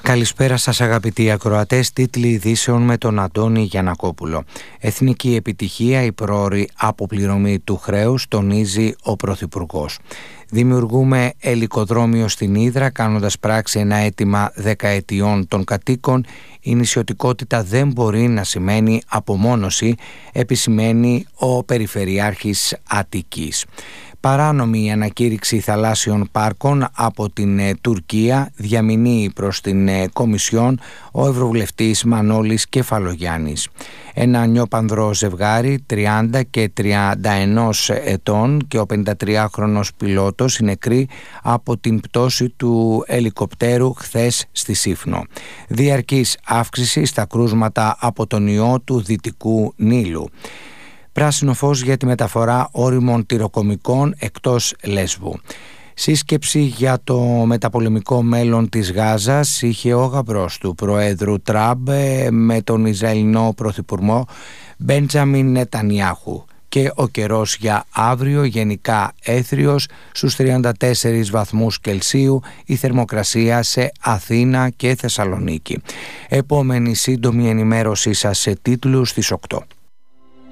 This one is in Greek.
Καλησπέρα σας αγαπητοί ακροατές, τίτλοι ειδήσεων με τον Αντώνη Γιαννακόπουλο. Εθνική επιτυχία, η πρόωρη αποπληρωμή του χρέους, τονίζει ο Πρωθυπουργός. Δημιουργούμε ελικοδρόμιο στην Ύδρα, κάνοντας πράξη ένα αίτημα δεκαετιών των κατοίκων. Η νησιωτικότητα δεν μπορεί να σημαίνει απομόνωση, επισημαίνει ο Περιφερειάρχης Αττικής. Παράνομη η ανακήρυξη θαλάσσιων πάρκων από την Τουρκία, διαμηνύει προς την Κομισιόν ο Ευρωβουλευτής Μανώλης Κεφαλογιάννης. Ένα νιόπανδρο ζευγάρι 30 και 31 ετών και ο 53χρονος πιλότος είναι νεκροί από την πτώση του ελικοπτέρου χθες στη Σύφνο. Διαρκής αύξηση στα κρούσματα από τον ιό του Δυτικού Νείλου. Πράσινο φως για τη μεταφορά ώριμων τυροκομικών εκτός Λέσβου. Σύσκεψη για το μεταπολεμικό μέλλον της Γάζας είχε ο γαμπρός του Προέδρου Τραμπ με τον Ισραηλινό Πρωθυπουργό Μπέντζαμιν Νετανιάχου. Και ο καιρός για αύριο γενικά έθριος στους 34 βαθμούς Κελσίου, η θερμοκρασία σε Αθήνα και Θεσσαλονίκη. Επόμενη σύντομη ενημέρωσή σας σε τίτλους στις 8.